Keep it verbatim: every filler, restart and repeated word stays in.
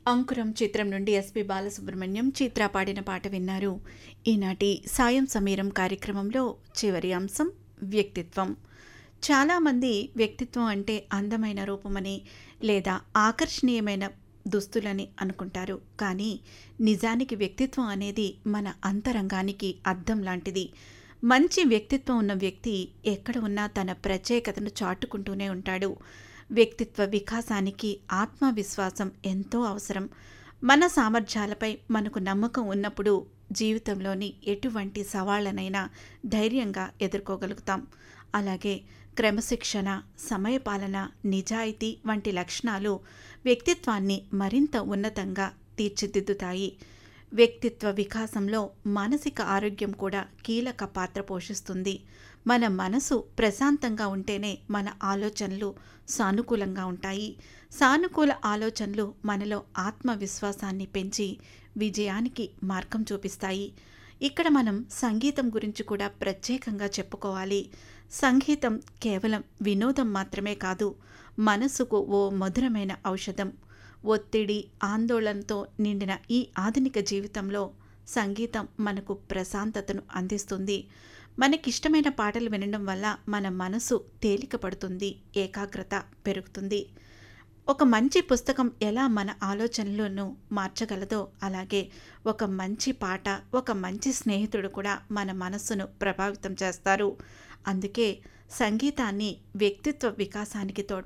అంకురం చిత్రం నుండి ఎస్పి బాలసుబ్రహ్మణ్యం చిత్ర పాడిన పాట విన్నారు. ఈనాటి సాయం సమీరం కార్యక్రమంలో చివరి అంశం వ్యక్తిత్వం. చాలామంది వ్యక్తిత్వం అంటే అందమైన రూపమని లేదా ఆకర్షణీయమైన దుస్తులని అనుకుంటారు. కానీ నిజానికి వ్యక్తిత్వం అనేది మన అంతరంగానికి అద్దం లాంటిది. మంచి వ్యక్తిత్వం ఉన్న వ్యక్తి ఎక్కడ ఉన్నా తన ప్రత్యేకతను చాటుకుంటూనే ఉంటాడు. వ్యక్తిత్వ వికాసానికి ఆత్మవిశ్వాసం ఎంతో అవసరం. మన సామర్థ్యాలపై మనకు నమ్మకం ఉన్నప్పుడు జీవితంలోని ఎటువంటి సవాళ్లనైనా ధైర్యంగా ఎదుర్కోగలుగుతాం. అలాగే క్రమశిక్షణ, సమయపాలన, నిజాయితీ వంటి లక్షణాలు వ్యక్తిత్వాన్ని మరింత ఉన్నతంగా తీర్చిదిద్దుతాయి. వ్యక్తిత్వ వికాసంలో మానసిక ఆరోగ్యం కూడా కీలక పాత్ర పోషిస్తుంది. మన మనసు ప్రశాంతంగా ఉంటేనే మన ఆలోచనలు సానుకూలంగా ఉంటాయి. సానుకూల ఆలోచనలు మనలో ఆత్మవిశ్వాసాన్ని పెంచి విజయానికి మార్గం చూపిస్తాయి. ఇక్కడ మనం సంగీతం గురించి కూడా ప్రత్యేకంగా చెప్పుకోవాలి. సంగీతం కేవలం వినోదం మాత్రమే కాదు, మనసుకు ఓ మధురమైన ఔషధం. ఒత్తిడి, ఆందోళనతో నిండిన ఈ ఆధునిక జీవితంలో సంగీతం మనకు ప్రశాంతతను అందిస్తుంది. మనకిష్టమైన పాటలు వినడం వల్ల మన మనసు తేలిక పడుతుంది, ఏకాగ్రత పెరుగుతుంది. ఒక మంచి పుస్తకం ఎలా మన ఆలోచనలను మార్చగలదో, అలాగే ఒక మంచి పాట, ఒక మంచి స్నేహితుడు కూడా మన మనస్సును ప్రభావితం చేస్తారు. అందుకే సంగీతాన్ని వ్యక్తిత్వ వికాసానికి తోడ్పడే